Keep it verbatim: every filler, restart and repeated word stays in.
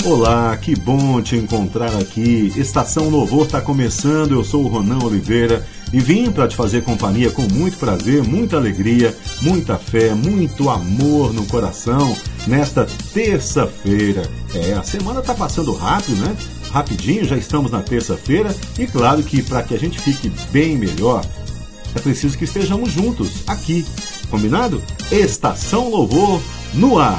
Olá, que bom te encontrar aqui. Estação Louvor está começando, eu sou o Ronan Oliveira e vim para te fazer companhia com muito prazer, muita alegria, muita fé, muito amor no coração nesta terça-feira. É, a semana está passando rápido, né? Rapidinho, já estamos na terça-feira e claro que para que a gente fique bem melhor, é preciso que estejamos juntos aqui, combinado? Estação Louvor no ar.